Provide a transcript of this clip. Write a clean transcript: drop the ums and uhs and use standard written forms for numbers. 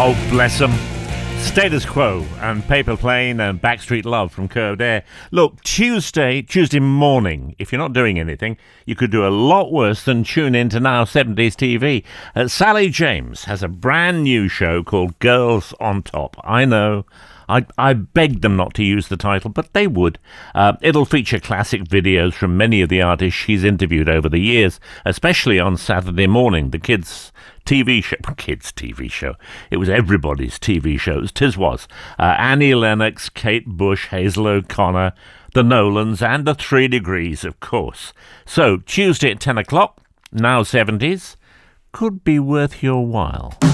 Oh, bless them. Status Quo and Paper Plane and Backstreet Love from Curved Air. Look, Tuesday morning, if you're not doing anything, you could do a lot worse than tune in to Now 70s TV. Sally James has a brand new show called Girls on Top. I know. I begged them not to use the title, but they would. It'll feature classic videos from many of the artists she's interviewed over the years, especially on Saturday morning, the kids' TV show. It was everybody's TV shows. 'Tis was. Annie Lennox, Kate Bush, Hazel O'Connor, the Nolans, and the 3 Degrees, of course. So, Tuesday at 10 o'clock, Now 70s, could be worth your while.